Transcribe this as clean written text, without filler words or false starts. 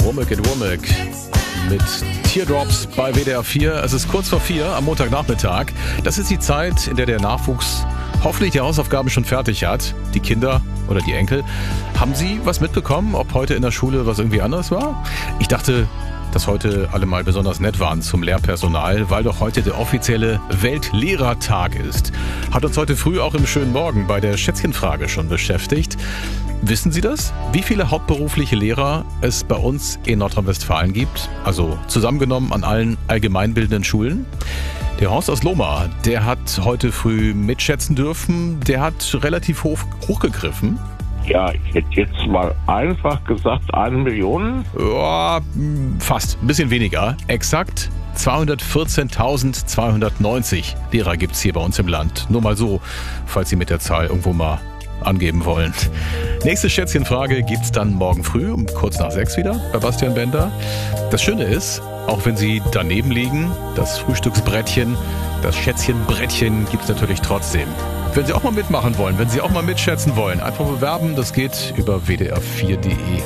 Womack and Womack mit Teardrops bei WDR 4. Es ist kurz vor 4 am Montagnachmittag. Das ist die Zeit, in der der Nachwuchs hoffentlich die Hausaufgaben schon fertig hat. Die Kinder oder die Enkel. Haben Sie was mitbekommen, ob heute in der Schule was irgendwie anders war? Ich dachte, dass heute alle mal besonders nett waren zum Lehrpersonal, weil doch heute der offizielle Weltlehrertag ist. Hat uns heute früh auch im schönen Morgen bei der Schätzchenfrage schon beschäftigt. Wissen Sie das? Wie viele hauptberufliche Lehrer es bei uns in Nordrhein-Westfalen gibt? Also zusammengenommen an allen allgemeinbildenden Schulen? Der Horst aus Lohmar, der hat heute früh mitschätzen dürfen. Der hat relativ hochgegriffen. Ja, ich hätte jetzt mal einfach gesagt 1 Million. Ja, fast. Ein bisschen weniger. Exakt 214.290 Lehrer gibt es hier bei uns im Land. Nur mal so, falls Sie mit der Zahl irgendwo mal angeben wollen. Nächste Schätzchenfrage gibt's dann morgen früh um kurz nach 6 wieder bei Bastian Bender. Das Schöne ist, auch wenn Sie daneben liegen, das Frühstücksbrettchen, das Schätzchenbrettchen gibt's natürlich trotzdem. Wenn Sie auch mal mitmachen wollen, wenn Sie auch mal mitschätzen wollen, einfach bewerben. Das geht über wdr4.de.